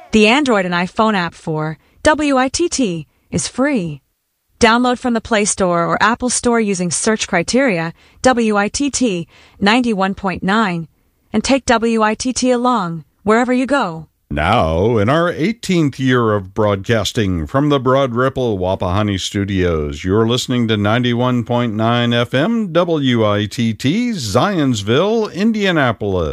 The Android and iPhone app for WITT is free. Download from the Play Store or Apple Store using search criteria WITT 91.9 and take WITT along wherever you go. Now, in our 18th year of broadcasting from the Broad Ripple Wapahani Studios, you're listening to 91.9 FM WITT, Zionsville, Indianapolis.